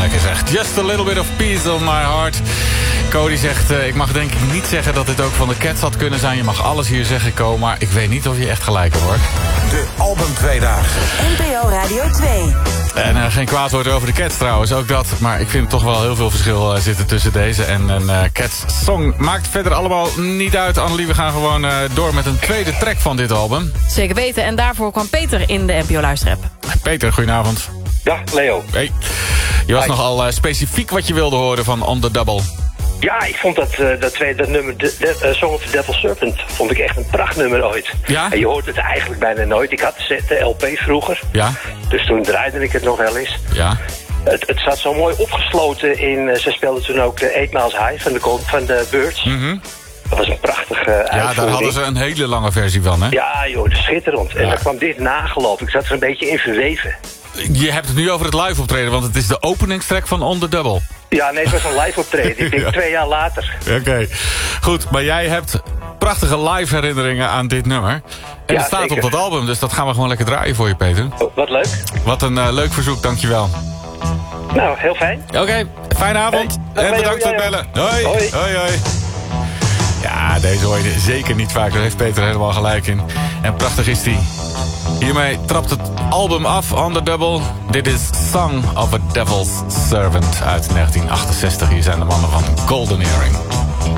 lekker zeg. Just a little bit of peace on my heart. Cody zegt, ik mag denk ik niet zeggen dat dit ook van de Cats had kunnen zijn. Je mag alles hier zeggen, Co, maar ik weet niet of je echt gelijk hebt, hoor. De album Tweedaagse. NPO Radio 2. En geen kwaad woord over de Cats trouwens, ook dat. Maar ik vind toch wel heel veel verschil zitten tussen deze en een Cats song. Maakt verder allemaal niet uit. Annelie, we gaan gewoon door met een tweede track van dit album. Zeker weten. En daarvoor kwam Peter in de NPO Luisterapp. Peter, goedenavond. Ja, Leo. Hey. Je was nogal specifiek wat je wilde horen van On The Double. Ja, ik vond dat nummer, Song of the Devil's Serpent, vond ik echt een prachtnummer ooit. Ja? En je hoort het eigenlijk bijna nooit. Ik had de LP vroeger, Ja? dus toen draaide ik het nog wel eens. Ja? Het zat zo mooi opgesloten in, ze speelden toen ook 8 Miles High van de Birds. Mhm. Dat was een prachtige uitvoering. Ja, daar hadden ze een hele lange versie van, hè? Ja joh, schitterend. En Ja. dan kwam dit nagelopen. Ik zat er een beetje in verweven. Je hebt het nu over het live optreden, want het is de openingstrack van On The Double. Ja, nee, het was een live optreden. Ik denk Ja. 2 jaar later. Oké, goed. Maar jij hebt prachtige live herinneringen aan dit nummer. En Ja, het staat zeker. op dat album, dus dat gaan we gewoon lekker draaien voor je, Peter. Oh, wat leuk. Wat een leuk verzoek, dankjewel. Nou, heel fijn. Oké, fijne avond. Hey, En Leo, bedankt voor het jij bellen. ook. Hoi. Hoi. Hoi, hoi. Ja, deze hoor je zeker niet vaak. Daar heeft Peter helemaal gelijk in. En prachtig is die. Hiermee trapt het album af, On The Double. Dit is Song of a Devil's Servant uit 1968. Hier zijn de mannen van Golden Earring.